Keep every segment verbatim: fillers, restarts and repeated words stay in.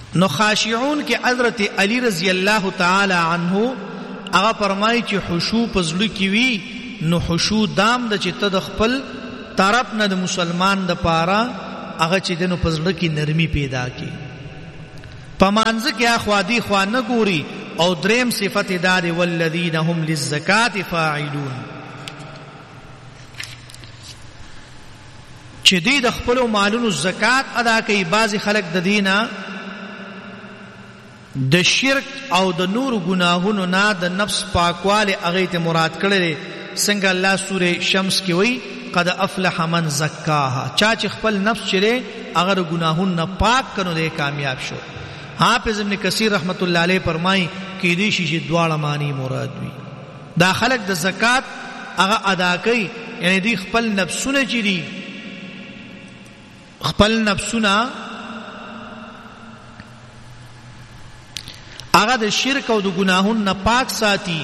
نو خاشعون کې حضرت علی رضی الله تعالی عنہ هغه فرمایي چې خشوع پزړه کې وی نو خشوع دام د چې ته د خپل طرف نه د مسلمان د پاره هغه چې دنو پزړه کې نرمي پیدا کی پمانځ کې اخوادي خوا نه ګوري او دریم صفت دار والذین هم للزکات فاعلون چې دې د خپل مالونو زکات ادا کوي بعضی خلک د دینه د شرک او د نور گناهونو نه د نفس پاکواله هغه ته مراد کړي څنګه الله سوره شمس کې وایي قد افلح من زکاها چا چې خپل نفس چره هغه گناهونو نه پاک کړي دی کامیاب شو حافظ ابن کثیر رحمت الله علیه فرمایي کې دې شي دواړه معنی مراد وي دا خلق د زکات هغه ادا کوي یعنی دی خپل نفسونه چری خپل نفسونه هغه د شرک او د گناهونو نه پاک ساتي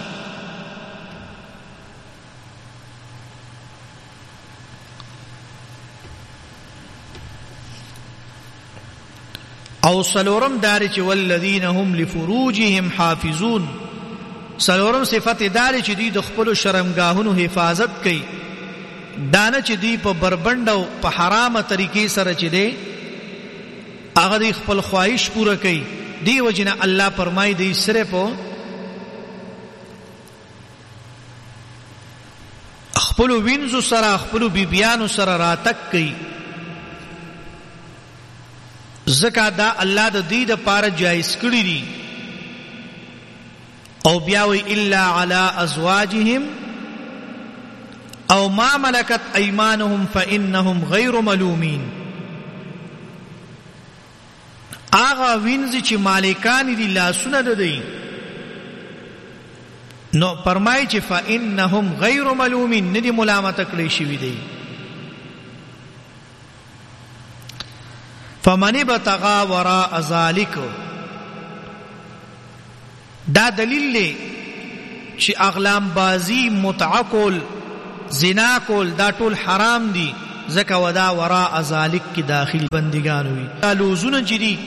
او سلورم دار چې والذین هم لفروجهم حافظون سلورم صفت دار چې دوی د خپل شرمګاهونو حفاظت کوي دانه چې دوی په بربند او په حرامه طریقې سره چې دی هغه د خپل خواهش پوره کوي دی وجنه الله فرمای دی صرف خپل وینځو سره خپل بیبیانو سره راتک کوي زکا دا الله د دې د پاره جایز کړی دي او بیاوی الا علی ازواجهم او ما ملکت ایمانهم فانهم غیر ملومین آغا وینځي چې مالکان دي لاسونه ده دی نو فرمایي چې فانهم غیر ملومین ندي ملامت کړی شوی دی فمن ابتغى وراء ذلك دا دلیل دی چې اغلام بازی متع کول زنا کول دا ټول حرام دي ځکه ودا وراء ذلك کی داخل بندگان وي لوزونه جدي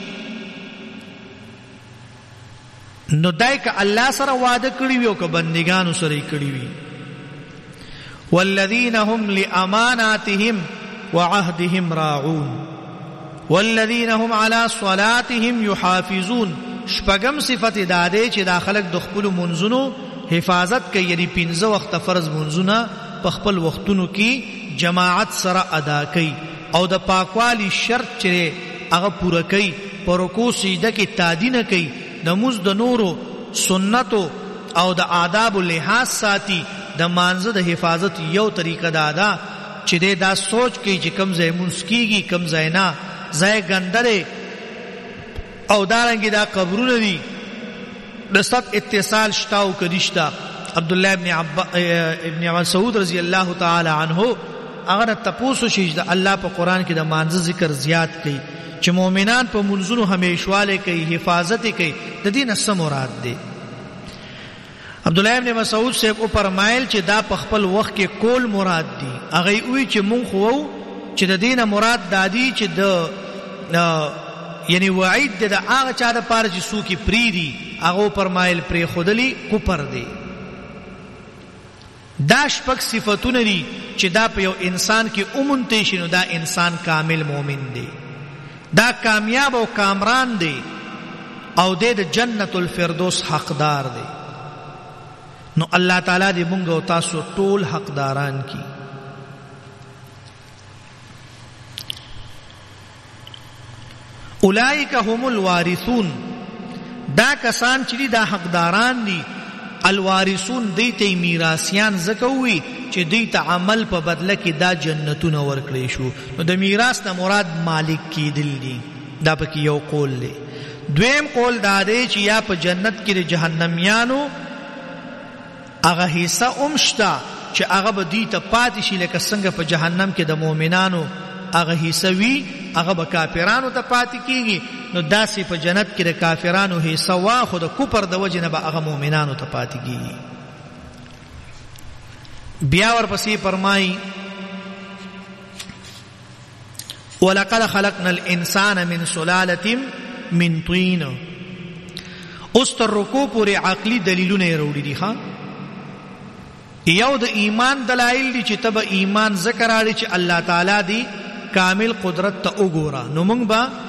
نو دای که الله سره وعده کړی وي او که بندگانو سره کړی وي والذین هم لاماناتهم وعهدهم راعون والذین هم علی صلاتهم یحافظون شپږم صفت داده چې داخلك د خپل منځونو حفاظت کوي یعنی پنځه وخت فرض منځونه په خپل وختونو کې جماعت سره ادا کوي او د پاکوالی شرط چې هغه پوره کوي پر رکوع سجده کې تادینه کوي نماز د نورو سنتو او د آداب لحاظ ساتي د مانزه د حفاظت یو طریقه دادا چې دا سوچ کوي چې کم ځای مونږ کیږي کم ځای نه ځای ګندره او دارنګي دا قبرونه دي د ست اتصال شتاو کديشتا عبد الله ابن عب ابن مسعود رضی الله تعالی عنہ هغه تپوسو شي د الله په قران کې د مانزه ذکر زیات کوي چې مؤمنان په منځونو همیشواله کوي حفاظت کوي د دین څه مراد دی عبد الله ابن مسعود سے او فرمایل چې دا په خپل وخت کې کول مراد دی هغه وی چې مونږ خو چې د دینه مراد دادی چې د یعنی وعید د هغه چا د پاره چې سو کې پریدي هغه فرمایل پری خودلی کوپر دی دا شپږ صفاتونه دي چې دا په یو انسان کې اومنته شنو دا انسان کامل مؤمن دی دا کامیاب او کامران دی او د جنت الفردوس حقدار دی نو الله تعالی دې مونږ او تاسو ټول حقداران کی اولئک هم الوارثون دا کسان چې دا حقداران دي الوارثون دیته میراثیان زکوي چې دیته عمل په بدله کې دا جنتونه ورکړي شو نو د میراث نه مراد مالک کیدل دي دا پکې یو قول دی دویم قول دا دی چې یا په جنت کې د جهنميانو هغه حصہ اومشتا چې هغه به دیته پاتې شي لکه څنګه په جهنم کې د مؤمنانو هغه حصہ وی هغه به کافرانو ته پاتې کیږي نو داسې په جنت کې د کافرانو حصہ وا خو د کوپر د وجه نه به هغه مؤمنانو ته پاتې کیږي بیا ورپسې فرمایي ولقد خلقنا الانسان من سلاله من طین. اوس تر رکوع پورې عقلی دلیلونه یې راوړي دي. ها یو د ایمان دلایل دي چې تب ایمان ذکر اړي چې الله تعالی دی کامل قدرت ته وګوره، نو موږ به